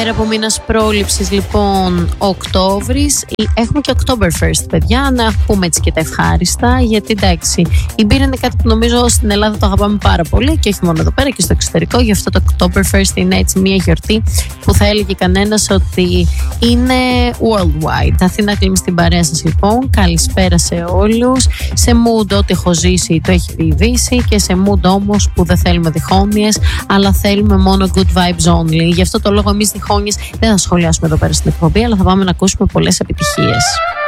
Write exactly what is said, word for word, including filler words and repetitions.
ημέρα από μήνας πρόληψης, λοιπόν, Οκτώβρης. Έχουμε και Oktoberfest, παιδιά, να πούμε έτσι και τα ευχάριστα, γιατί εντάξει, η μπύρα είναι κάτι που νομίζω στην Ελλάδα το αγαπάμε πάρα πολύ και όχι μόνο εδώ πέρα και στο εξωτερικό. Γι' αυτό το Oktoberfest είναι έτσι μια γιορτή που θα έλεγε κανένας ότι είναι worldwide. Αθήνα κλείνει στην παρέα σας, λοιπόν. Καλησπέρα σε όλους. Σε mood ό,τι έχω ζήσει το έχει πει η Δύση και σε mood όμως που δεν θέλουμε διχόνοιες, αλλά θέλουμε μόνο good vibes only. Γι' αυτό το λόγο εμείς διχόνοιες δεν θα σχολιάσουμε εδώ πέρα στην εκπομπή, αλλά θα πάμε να ακούσουμε πολλές επιτυχίες.